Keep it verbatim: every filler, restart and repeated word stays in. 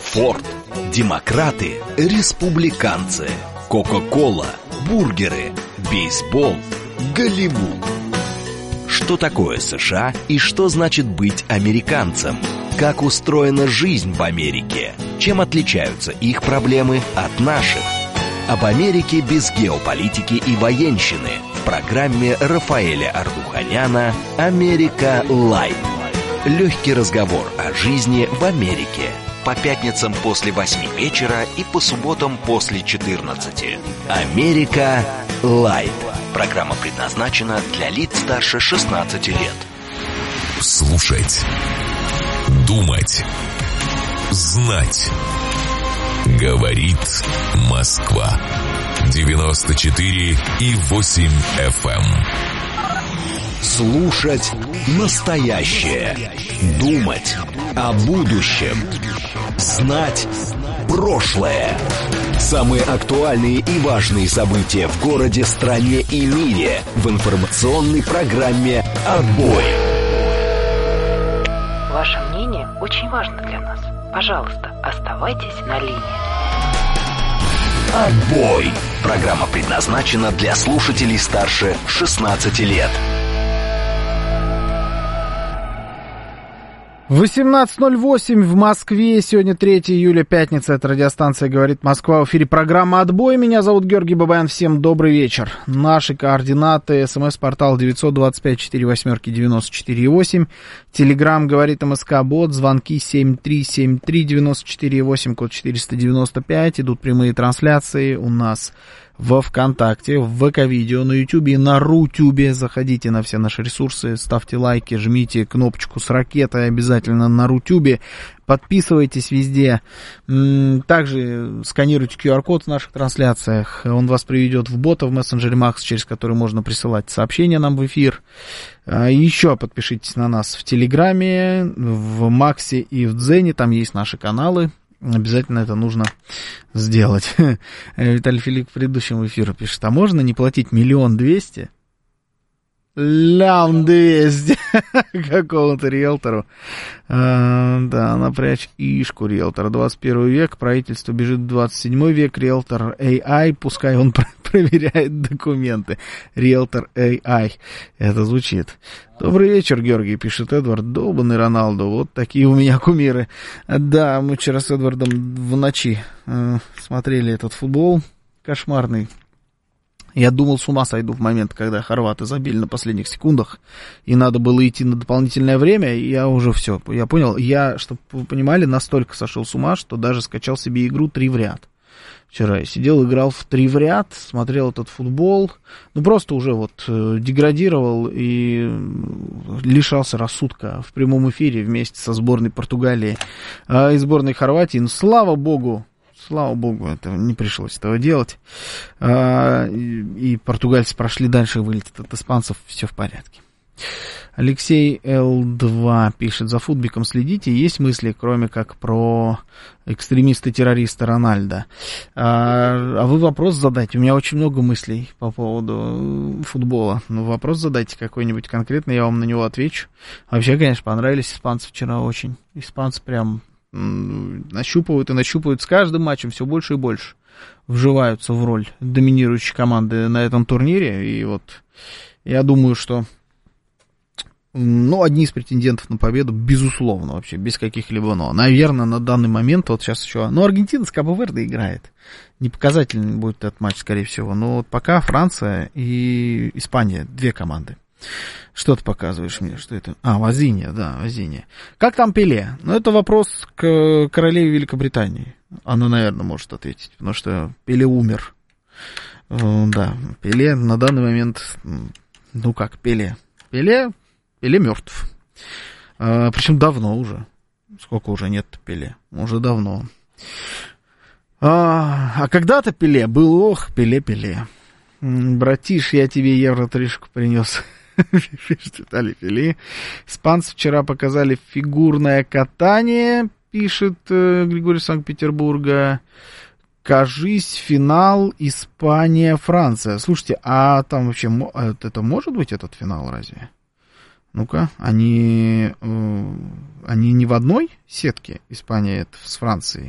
Форд, демократы, республиканцы, Кока-кола, бургеры, бейсбол, Голливуд. Что такое США и что значит быть американцем? Как устроена жизнь в Америке? Чем отличаются их проблемы от наших? Об Америке без геополитики и военщины в программе Рафаэля Ардуханяна «Америка Лайт». Легкий разговор о жизни в Америке. По пятницам после восьми вечера и по субботам после четырнадцати. «Америка Лайт». Программа предназначена для лиц старше шестнадцати лет. Слушать, думать, знать. Говорит Москва. девяносто четыре и восемь эф эм. Слушать настоящее. Думать о будущем. Знать прошлое. Самые актуальные и важные события в городе, стране и мире в информационной программе «Отбой». Ваше мнение очень важно для нас. Пожалуйста, оставайтесь на линии. «Отбой». Программа предназначена для слушателей старше шестнадцати лет. восемнадцать ноль восемь в Москве. Сегодня третьего июля, пятница. Это радиостанция «Говорит Москва». В эфире программа «Отбой». Меня зовут Георгий Бабаян. Всем добрый вечер. Наши координаты. СМС-портал девятьсот двадцать пять сорок восемь девяносто четыре восемь. Телеграм «Говорит МСК Бот». Звонки семь три семь три девяносто четыре восемь, код четыреста девяносто пять. Идут прямые трансляции у нас во ВКонтакте, в ВК-видео, на Ютубе и на Рутюбе. Заходите на все наши ресурсы, ставьте лайки, жмите кнопочку с ракетой обязательно на Рутюбе. Подписывайтесь везде. Также сканируйте ку ар-код в наших трансляциях. Он вас приведет в бота в мессенджере Макс, через который можно присылать сообщения нам в эфир. Еще подпишитесь на нас в Телеграме, в Максе и в Дзене. Там есть наши каналы. Обязательно это нужно сделать. Виталий Филипп в предыдущем эфире пишет: а можно не платить миллион двести? Лям двести какому-то риэлтору. А, да, напрячь ишку риэлтора. двадцать первый век, правительство бежит в двадцать седьмой век. Риэлтор эй ай, пускай он проверяет документы. Риэлтор эй ай. Это звучит. Добрый вечер, Георгий, пишет Эдвард. Долбанный Роналду. Вот такие у меня кумиры. Да, мы вчера с Эдвардом в ночи э, смотрели этот футбол кошмарный. Я думал, с ума сойду в момент, когда хорваты забили на последних секундах, и надо было идти на дополнительное время, и я уже все, я понял. Я, чтобы вы понимали, настолько сошел с ума, что даже скачал себе игру три в ряд. Вчера я сидел, играл в три в ряд, смотрел этот футбол, ну просто уже вот деградировал и лишался рассудка в прямом эфире вместе со сборной Португалии и сборной Хорватии. Ну, слава богу, слава богу, это не пришлось этого делать. И португальцы прошли дальше, вылетят от испанцев, все в порядке. Алексей эл два пишет: за футбиком следите, есть мысли, кроме как про экстремиста-террориста Рональда? А, а вы вопрос задайте, у меня очень много мыслей по поводу футбола. Ну, вопрос задайте какой-нибудь конкретный, я вам на него отвечу. Вообще, конечно, понравились испанцы вчера очень. Испанцы прям м- нащупывают и нащупывают с каждым матчем все больше и больше. Вживаются в роль доминирующей команды на этом турнире. И вот я думаю, что ну, одни из претендентов на победу, безусловно, вообще, без каких-либо но. Наверное, на данный момент, вот сейчас еще... Ну, Аргентина с Кабо-Верде играет. Не показательный будет этот матч, скорее всего. Но вот пока Франция и Испания, две команды. Что ты показываешь мне? Что это? А, Возинья, да, Возинья. Как там Пеле? Ну, это вопрос к королеве Великобритании. Она, наверное, может ответить, потому что Пеле умер. Да, Пеле на данный момент... Ну, как Пеле? Пеле... Пеле мертв. А, причем давно уже. Сколько уже нет Пеле? Уже давно. А, а когда-то Пеле был, ох, Пеле-Пеле. Братиш, я тебе евро-тришку принес. Пишет Виталий Фили. Испанцы вчера показали фигурное катание, пишет э, Григорий Санкт-Петербурга. Кажись, финал Испания-Франция. Слушайте, а там вообще это может быть этот финал разве? Ну-ка, они, э, они не в одной сетке, Испания с Францией?